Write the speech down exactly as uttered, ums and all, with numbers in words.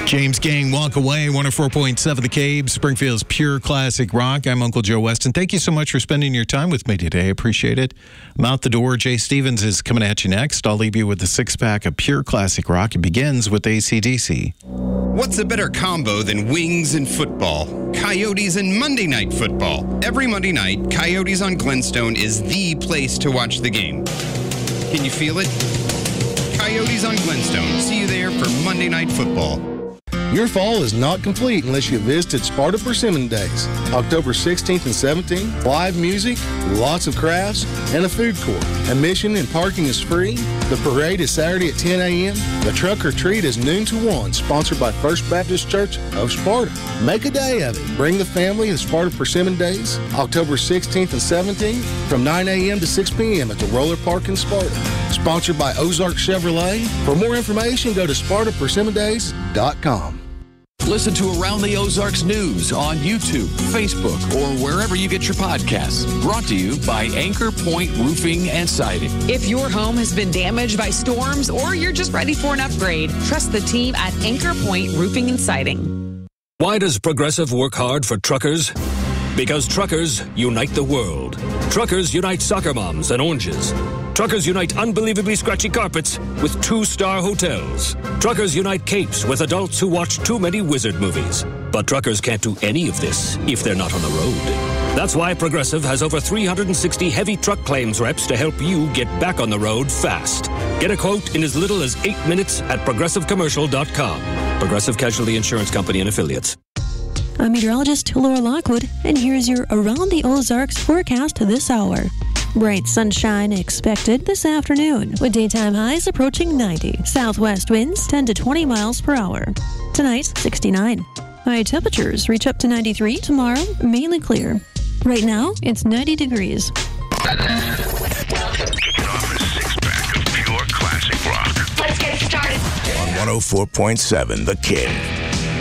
James Gang, Walk Away, one oh four point seven The Cave, Springfield's Pure Classic Rock. I'm Uncle Joe Weston. Thank you so much for spending your time with me today. I appreciate it. I'm out the door. Jay Stevens is coming at you next. I'll leave you with a six-pack of Pure Classic Rock. It begins with A C D C. What's a better combo than wings and football? Coyotes and Monday Night Football. Every Monday night, Coyotes on Glenstone is the place to watch the game. Can you feel it? Coyotes on Glenstone. See you there for Monday Night Football. Your fall is not complete unless you visited Sparta Persimmon Days. October sixteenth and seventeenth, live music, lots of crafts, and a food court. Admission and parking is free. The parade is Saturday at ten a.m. The truck or treat is noon to one, sponsored by First Baptist Church of Sparta. Make a day of it. Bring the family to Sparta Persimmon Days, October sixteenth and seventeenth, from nine a.m. to six p.m. at the Roller Park in Sparta. Sponsored by Ozark Chevrolet. For more information, go to Sparta Persimmon Days dot com. Listen to Around the Ozarks News on YouTube, Facebook, or wherever you get your podcasts. Brought to you by Anchor Point Roofing and Siding. If your home has been damaged by storms or you're just ready for an upgrade, trust the team at Anchor Point Roofing and Siding. Why does Progressive work hard for truckers? Because truckers unite the world. Truckers unite soccer moms and oranges. Truckers unite unbelievably scratchy carpets with two-star hotels. Truckers unite capes with adults who watch too many wizard movies. But truckers can't do any of this if they're not on the road. That's why Progressive has over three hundred sixty heavy truck claims reps to help you get back on the road fast. Get a quote in as little as eight minutes at progressive commercial dot com. Progressive Casualty Insurance Company and Affiliates. I'm meteorologist Laura Lockwood, and here's your Around the Ozarks forecast this hour. Bright sunshine expected this afternoon, with daytime highs approaching ninety. Southwest winds ten to twenty miles per hour. Tonight, sixty-nine. High temperatures reach up to ninety-three tomorrow, mainly clear. Right now, it's ninety degrees. Kicking off a six-pack of pure classic rock. Let's get started. On one oh four point seven The King.